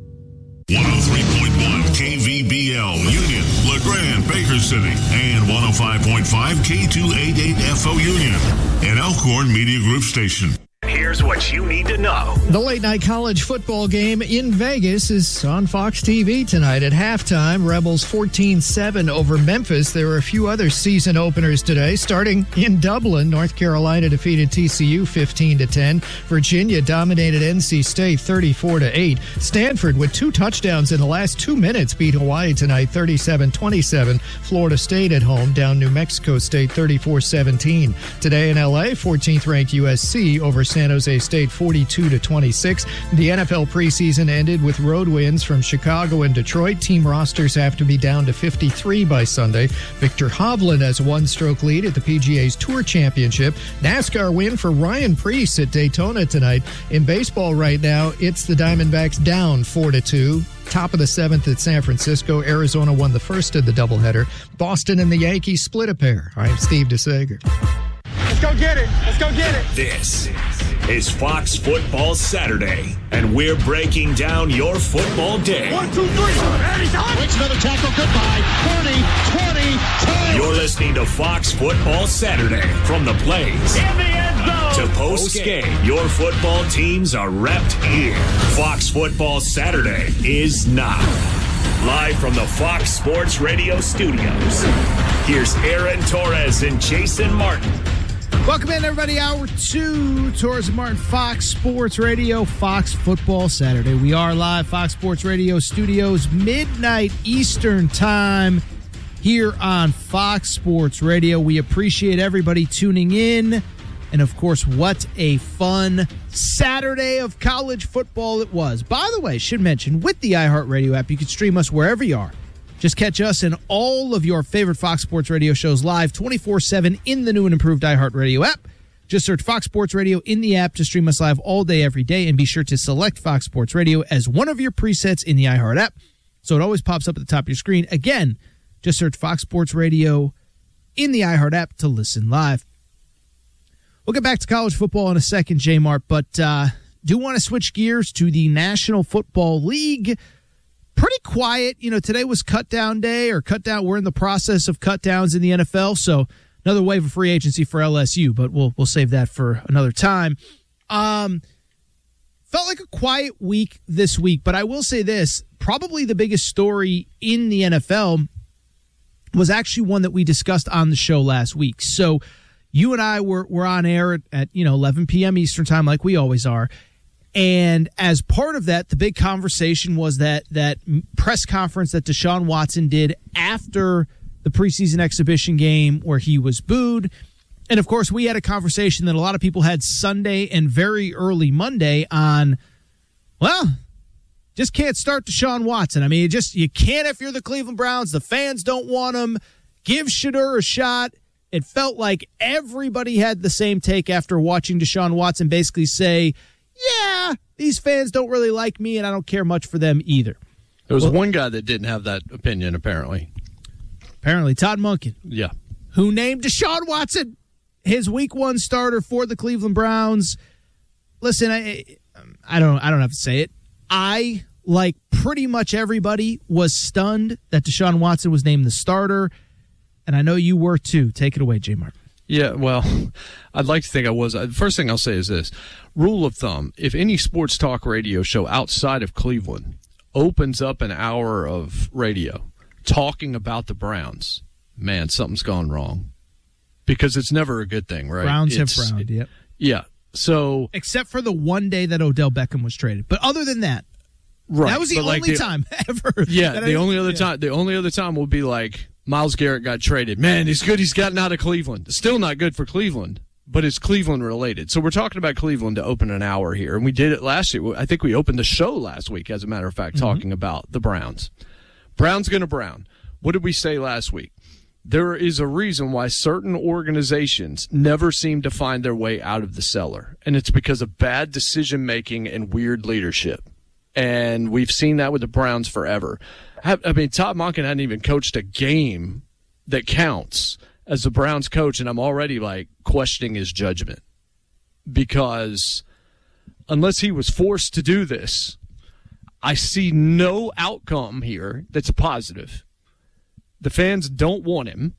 one oh three point one K V B L, Union, LeGrand, Baker City, and one oh five point five K two eighty-eight F O Union, an Elkhorn Media Group station. Here's what you need to know. The late-night college football game in Vegas is on Fox T V tonight at halftime. Rebels fourteen seven over Memphis. There were a few other season openers today. Starting in Dublin, North Carolina defeated T C U fifteen to ten. Virginia dominated N C State thirty-four to eight. Stanford, with two touchdowns in the last two minutes, beat Hawaii tonight thirty-seven twenty-seven. Florida State at home down New Mexico State thirty-four seventeen. Today in L A, fourteenth-ranked U S C over San Jose State forty-two to twenty-six. The N F L preseason ended with road wins from Chicago and Detroit. Team rosters have to be down to fifty-three by Sunday. Victor Hovland has one stroke lead at the P G A's Tour Championship. NASCAR win for Ryan Preece at Daytona tonight. In baseball right now, it's the Diamondbacks down four to two. Top of the seventh at San Francisco. Arizona won the first of the doubleheader. Boston and the Yankees split a pair. I'm Steve DeSager. Let's go get it. Let's go get it. This is Fox Football Saturday, and we're breaking down your football day. One, two, three. Anytime. Waits another tackle. Goodbye. thirty, twenty, ten. You're listening to Fox Football Saturday. From the plays in the end zone to post-game, your football teams are repped here. Fox Football Saturday is now. Live from the Fox Sports Radio studios, here's Aaron Torres and Jason Martin. Welcome in, everybody. Hour two, Torres and Martin, Fox Sports Radio, Fox Football Saturday. We are live, Fox Sports Radio studios, midnight Eastern time here on Fox Sports Radio. We appreciate everybody tuning in. And, of course, what a fun Saturday of college football it was. By the way, should mention, with the iHeartRadio app, you can stream us wherever you are. Just catch us and all of your favorite Fox Sports Radio shows live twenty-four seven in the new and improved iHeartRadio app. Just search Fox Sports Radio in the app to stream us live all day, every day, and be sure to select Fox Sports Radio as one of your presets in the iHeart app, so it always pops up at the top of your screen. Again, just search Fox Sports Radio in the iHeart app to listen live. We'll get back to college football in a second, J-Mart, but uh, do want to switch gears to the National Football League. Pretty quiet. You know, today was cut down day or cut down. We're in the process of cut downs in the N F L. So another wave of free agency for L S U, but we'll we'll save that for another time. Um, felt like a quiet week this week, but I will say this, probably the biggest story in the N F L was actually one that we discussed on the show last week. So you and I were, were on air at, at, you know, eleven p.m. Eastern time, like we always are. And as part of that, the big conversation was that that press conference that Deshaun Watson did after the preseason exhibition game where he was booed. And, of course, we had a conversation that a lot of people had Sunday and very early Monday on, well, just can't start Deshaun Watson. I mean, you just you can't if you're the Cleveland Browns. The fans don't want him. Give Shedeur a shot. It felt like everybody had the same take after watching Deshaun Watson basically say, yeah, these fans don't really like me, and I don't care much for them either. There was well, one guy that didn't have that opinion, apparently. Apparently, Todd Monken. Yeah. Who named Deshaun Watson his week one starter for the Cleveland Browns. listen, I I don't I don't have to say it. I, like pretty much everybody, was stunned that Deshaun Watson was named the starter, and I know you were too. Take it away, J. Mark. Yeah, well, I'd like to think I was. The first thing I'll say is this. Rule of thumb, if any sports talk radio show outside of Cleveland opens up an hour of radio talking about the Browns, man, something's gone wrong. Because it's never a good thing, right? Browns it's, have frowned, yep. Yeah, so... Except for the one day that Odell Beckham was traded. But other than that, right, that was the only like the, time ever. Yeah, the I, only other yeah. time the only other time will be like, Myles Garrett got traded. Man, he's good he's gotten out of Cleveland. Still not good for Cleveland, but it's Cleveland related. So we're talking about Cleveland to open an hour here, and we did it last year. I think we opened the show last week, as a matter of fact, mm-hmm. talking about the Browns. Browns gonna Brown. What did we say last week? There is a reason why certain organizations never seem to find their way out of the cellar, and it's because of bad decision-making and weird leadership. And we've seen that with the Browns forever. I mean, Todd Monken hadn't even coached a game that counts as the Browns coach, and I'm already, like, questioning his judgment. Because unless he was forced to do this, I see no outcome here that's a positive. The fans don't want him.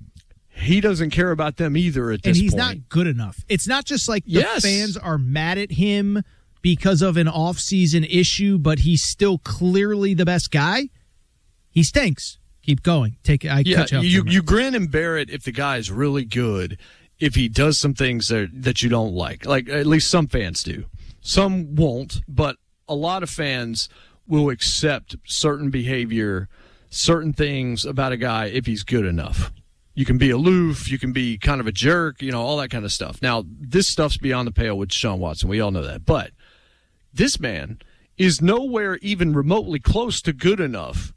He doesn't care about them either at this point. And he's point. not good enough. It's not just like the yes. fans are mad at him because of an off-season issue, but he's still clearly the best guy. He stinks. Keep going. Take I yeah, cut you off. You, you grin and bear it if the guy is really good, if he does some things that, that you don't like. Like, at least some fans do. Some won't, but a lot of fans will accept certain behavior, certain things about a guy if he's good enough. You can be aloof, you can be kind of a jerk, you know, all that kind of stuff. Now, this stuff's beyond the pale with Deshaun Watson. We all know that. But this man is nowhere even remotely close to good enough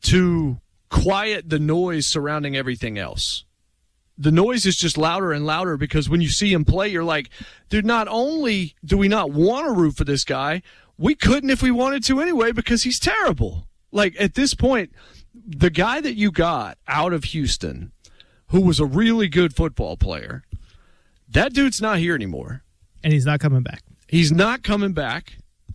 to quiet the noise surrounding everything else. The noise is just louder and louder because when you see him play, you're like, dude, not only do we not want to root for this guy, we couldn't if we wanted to anyway because he's terrible. Like, at this point, the guy that you got out of Houston, who was a really good football player, that dude's not here anymore. And he's not coming back. He's not coming back.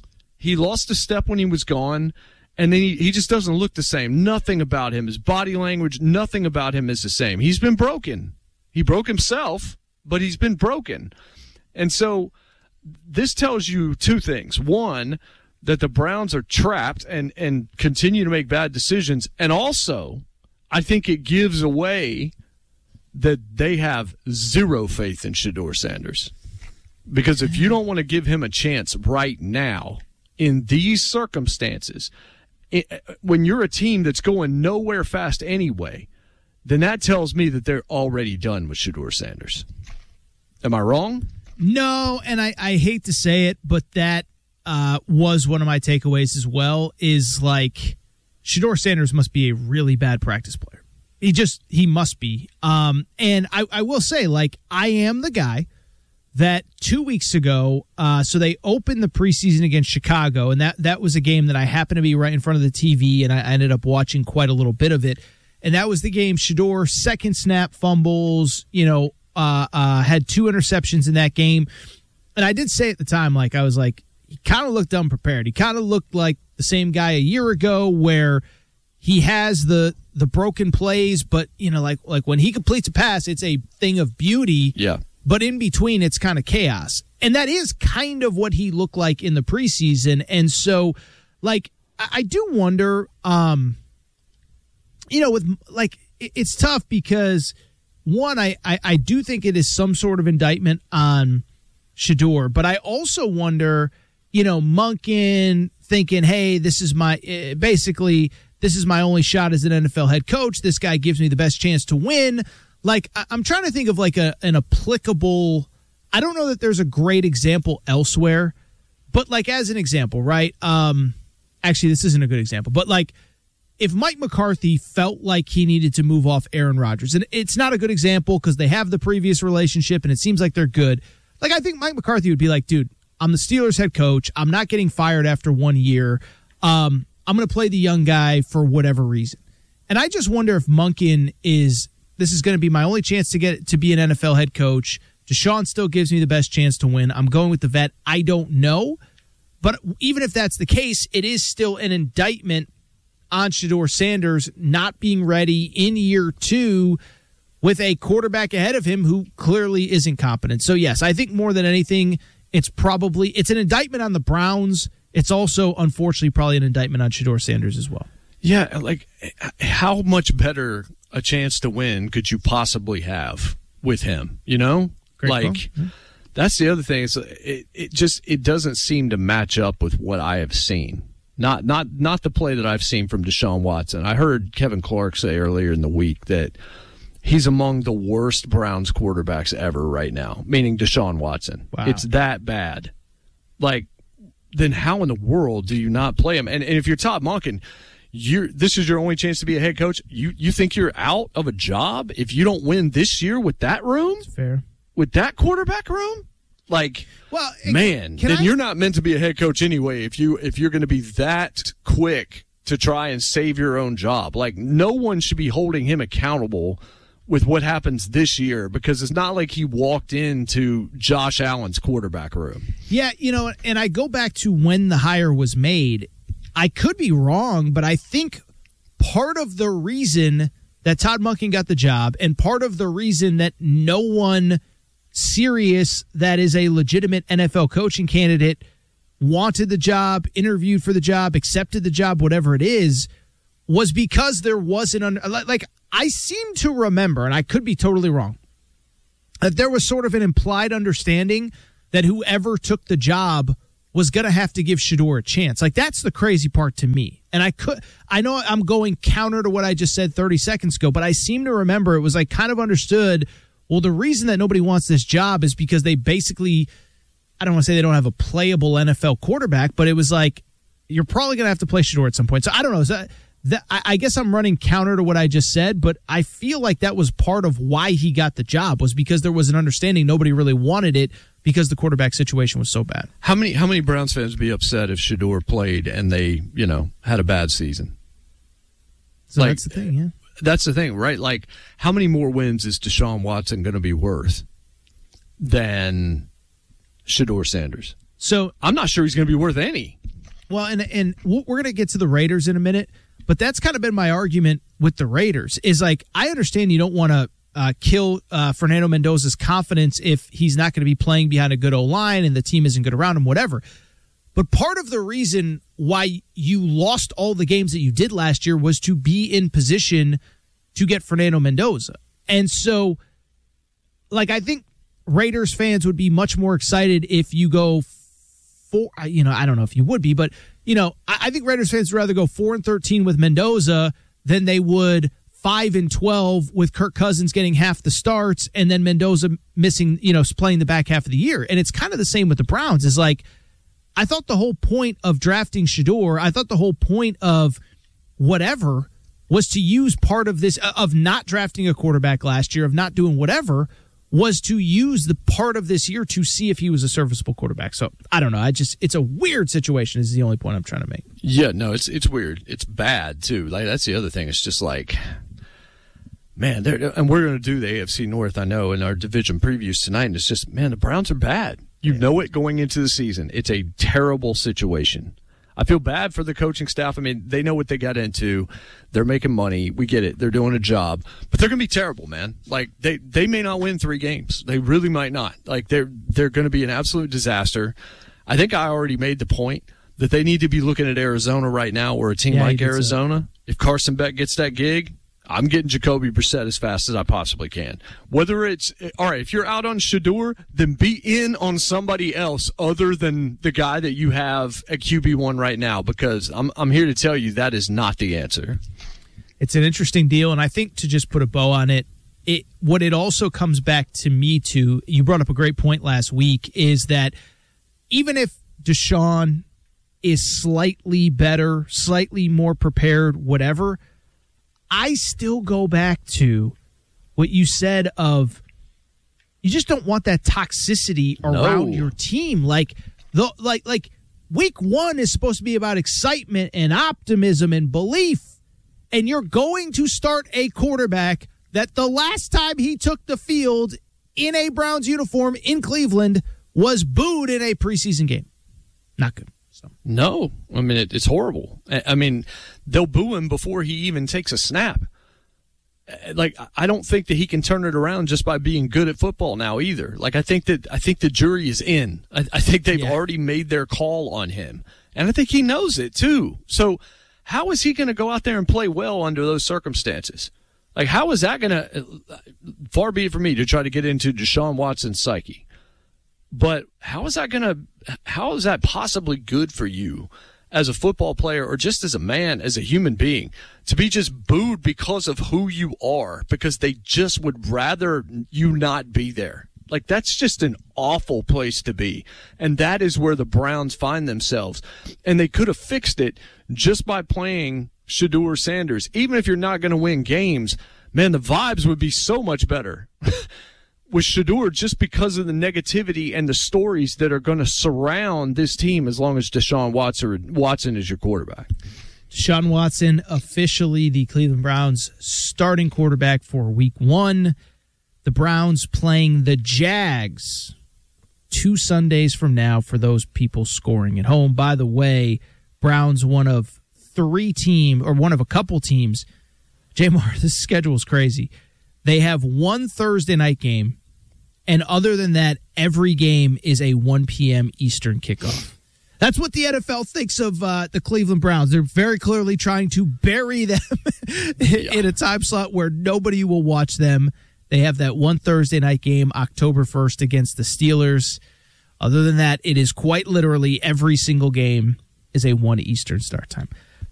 He lost a step when he was gone, and then he, he just doesn't look the same. Nothing about him, his body language, nothing about him is the same. He's been broken. He broke himself, but he's been broken. And so this tells you two things. One, that the Browns are trapped and, and continue to make bad decisions. And also, I think it gives away that they have zero faith in Shedeur Sanders. Because if you don't want to give him a chance right now, in these circumstances, it, when you're a team that's going nowhere fast anyway, then that tells me that they're already done with Shedeur Sanders. Am I wrong? No, and I, I hate to say it, but that uh, was one of my takeaways as well, is like Shedeur Sanders must be a really bad practice player. He just, he must be. Um, and I, I will say, like, I am the guy that two weeks ago, uh, so they opened the preseason against Chicago, and that, that was a game that I happened to be right in front of the T V, and I ended up watching quite a little bit of it. And that was the game Shedeur, second snap fumbles, you know, uh, uh, had two interceptions in that game. And I did say at the time, like, I was like, he kind of looked unprepared. He kind of looked like the same guy a year ago where he has the the broken plays, but, you know, like like when he completes a pass, it's a thing of beauty. Yeah. But in between, it's kind of chaos. And that is kind of what he looked like in the preseason. And so, like, I, I do wonder, um, you know, with, like, it, it's tough because, one, I, I, I do think it is some sort of indictment on Shedeur. But I also wonder, you know, Monken thinking, hey, this is my, uh, basically, this is my only shot as an N F L head coach. This guy gives me the best chance to win. Like, I'm trying to think of like a an applicable, I don't know that there's a great example elsewhere, but like as an example, right? Um, actually, this isn't a good example, but like if Mike McCarthy felt like he needed to move off Aaron Rodgers, and it's not a good example because they have the previous relationship and it seems like they're good. Like, I think Mike McCarthy would be like, dude, I'm the Steelers head coach. I'm not getting fired after one year. Um, I'm going to play the young guy for whatever reason. And I just wonder if Monken is, this is going to be my only chance to get to be an N F L head coach. Deshaun still gives me the best chance to win. I'm going with the vet. I don't know. But even if that's the case, it is still an indictment on Shedeur Sanders not being ready in year two with a quarterback ahead of him who clearly isn't competent. So, yes, I think more than anything, it's probably it's an indictment on the Browns. It's also, unfortunately, probably an indictment on Shedeur Sanders as well. Yeah, like, how much better a chance to win could you possibly have with him, you know? Great like, yeah. That's the other thing. Is it, it just it doesn't seem to match up with what I have seen. Not not not the play that I've seen from Deshaun Watson. I heard Kevin Clark say earlier in the week that he's among the worst Browns quarterbacks ever right now, meaning Deshaun Watson. Wow. It's that bad. Like, then how in the world do you not play him? And, and if you're Todd Monken, you're this is your only chance to be a head coach. You you think you're out of a job if you don't win this year with that room? That's fair. With that quarterback room? Like, well, man, can then I, you're not meant to be a head coach anyway if, you, if you're going to be that quick to try and save your own job. Like, no one should be holding him accountable with what happens this year because it's not like he walked into Josh Allen's quarterback room. Yeah, you know, and I go back to when the hire was made. I could be wrong, but I think part of the reason that Todd Monken got the job and part of the reason that no one serious that is a legitimate N F L coaching candidate wanted the job, interviewed for the job, accepted the job, whatever it is, was because there wasn't an, like I seem to remember, and I could be totally wrong, that there was sort of an implied understanding that whoever took the job was going to have to give Shedeur a chance. Like, that's the crazy part to me. And I could, I know I'm going counter to what I just said thirty seconds ago, but I seem to remember it was like kind of understood. Well, the reason that nobody wants this job is because they basically, I don't want to say they don't have a playable N F L quarterback, but it was like, you're probably going to have to play Shedeur at some point. So I don't know. So that, I guess I'm running counter to what I just said, but I feel like that was part of why he got the job was because there was an understanding nobody really wanted it because the quarterback situation was so bad. How many how many Browns fans would be upset if Shedeur played and they, you know, had a bad season? So like, that's the thing, yeah. That's the thing, right? Like, how many more wins is Deshaun Watson going to be worth than Shedeur Sanders? So I'm not sure he's going to be worth any. Well, and and we're going to get to the Raiders in a minute, but that's kind of been my argument with the Raiders. Is like, I understand you don't want to uh, kill uh, Fernando Mendoza's confidence if he's not going to be playing behind a good O-line and the team isn't good around him, whatever. But part of the reason why you lost all the games that you did last year was to be in position to get Fernando Mendoza. And so, like, I think Raiders fans would be much more excited if you go four, you know, I don't know if you would be, but, you know, I, I think Raiders fans would rather go four and thirteen with Mendoza than they would five and twelve with Kirk Cousins getting half the starts and then Mendoza missing, you know, playing the back half of the year. And it's kind of the same with the Browns. Is like, I thought the whole point of drafting Shedeur, I thought the whole point of whatever was to use part of this, of not drafting a quarterback last year, of not doing whatever, was to use the part of this year to see if he was a serviceable quarterback. So, I don't know. I just, it's a weird situation is the only point I'm trying to make. Yeah, no, it's it's weird. It's bad, too. Like, that's the other thing. It's just like, man, and we're going to do the A F C North, I know, in our division previews tonight, and it's just, man, the Browns are bad. You know it going into the season. It's a terrible situation. I feel bad for the coaching staff. I mean, they know what they got into. They're making money. We get it. They're doing a job. But they're going to be terrible, man. Like, they, they may not win three games. They really might not. Like, they're they're going to be an absolute disaster. I think I already made the point that they need to be looking at Arizona right now, or a team yeah, like Arizona. So. If Carson Beck gets that gig, I'm getting Jacoby Brissett as fast as I possibly can. Whether it's, all right, if you're out on Shedeur, then be in on somebody else other than the guy that you have at Q B one right now, because I'm I'm here to tell you that is not the answer. It's an interesting deal, and I think to just put a bow on it, it what it also comes back to me to, you brought up a great point last week, is that even if Deshaun is slightly better, slightly more prepared, whatever, I still go back to what you said of you just don't want that toxicity around no. your team. Like the like like week one is supposed to be about excitement and optimism and belief, and you're going to start a quarterback that the last time he took the field in a Browns uniform in Cleveland was booed in a preseason game. Not good. So. No, I mean, it, it's horrible. I mean, they'll boo him before he even takes a snap. Like, I don't think that he can turn it around just by being good at football now either. Like, I think that I think the jury is in. I, I think they've yeah. already made their call on him. And I think he knows it too. So how is he going to go out there and play well under those circumstances? Like, how is that going to, far be it from me to try to get into Deshaun Watson's psyche. But how is that going to, how is that possibly good for you as a football player or just as a man, as a human being, to be just booed because of who you are, because they just would rather you not be there? Like, that's just an awful place to be. And that is where the Browns find themselves. And they could have fixed it just by playing Shedeur Sanders. Even if you're not going to win games, man, the vibes would be so much better with Shedeur just because of the negativity and the stories that are going to surround this team as long as Deshaun Watson, Watson is your quarterback. Deshaun Watson, officially the Cleveland Browns starting quarterback for week one. The Browns playing the Jags two Sundays from now for those people scoring at home. By the way, Browns one of three team or one of a couple teams. J-Mar, this schedule is crazy. They have one Thursday night game, and other than that, every game is a one p.m. Eastern kickoff. That's what the N F L thinks of uh, the Cleveland Browns. They're very clearly trying to bury them in yeah. a time slot where nobody will watch them. They have that one Thursday night game, October first, against the Steelers. Other than that, it is quite literally every single game is a one Eastern start time.